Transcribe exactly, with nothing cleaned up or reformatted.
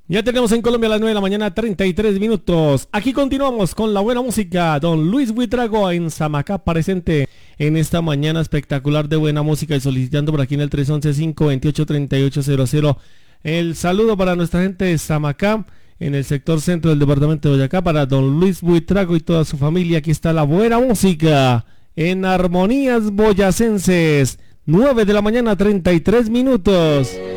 Ya tenemos en Colombia a las nueve de la mañana, treinta y tres minutos. Aquí continuamos con la buena música. Don Luis Buitrago en Samacá, presente en esta mañana espectacular de buena música y solicitando por aquí en el tres once, cinco veintiocho, treinta y ocho cero cero. El saludo para nuestra gente de Samacá, en el sector centro del departamento de Boyacá, para don Luis Buitrago y toda su familia. Aquí está la buena música en Armonías Boyacenses. nueve de la mañana, treinta y tres minutos.